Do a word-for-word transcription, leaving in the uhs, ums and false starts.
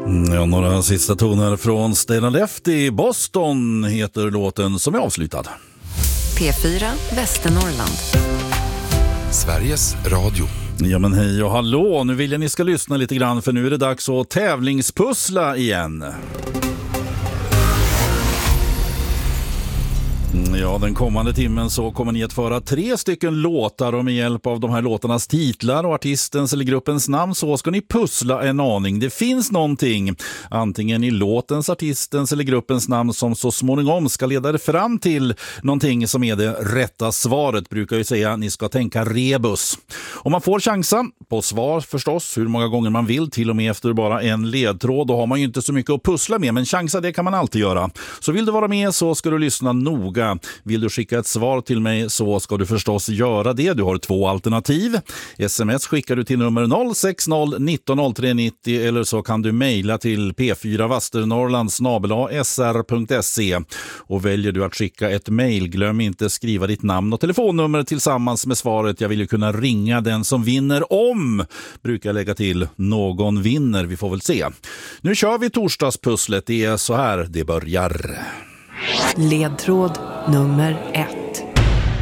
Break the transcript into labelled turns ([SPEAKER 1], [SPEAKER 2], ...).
[SPEAKER 1] Ja, några sista toner från Stena Lefty. Boston heter låten som är avslutad.
[SPEAKER 2] P fyra Västernorrland.
[SPEAKER 3] Sveriges Radio.
[SPEAKER 1] Ja men hej och hallå, nu vill jag ni ska lyssna lite grann för nu är det dags att tävlingspussla igen. Ja, den kommande timmen så kommer ni att föra tre stycken låtar och med hjälp av de här låtarnas titlar och artistens eller gruppens namn så ska ni pussla en aning. Det finns någonting, antingen i låtens, artistens eller gruppens namn som så småningom ska leda er fram till någonting som är det rätta svaret. Brukar ju säga ni ska tänka rebus. Och man får chansa på svar förstås hur många gånger man vill, till och med efter bara en ledtråd. Då har man ju inte så mycket att pussla med, men chansa det kan man alltid göra. Så vill du vara med så ska du lyssna noga. Vill du skicka ett svar till mig så ska du förstås göra det. Du har två alternativ. Sms skickar du till nummer noll sex noll nitton noll tre nittio eller så kan du mejla till p fyra vasternorrland snabel-a s r punkt se. Och väljer du att skicka ett mejl, glöm inte skriva ditt namn och telefonnummer tillsammans med svaret. Jag vill ju kunna ringa den som vinner om. Brukar lägga till någon vinner, vi får väl se. Nu kör vi torsdagspusslet. Det är så här det börjar.
[SPEAKER 2] Ledtråd nummer ett.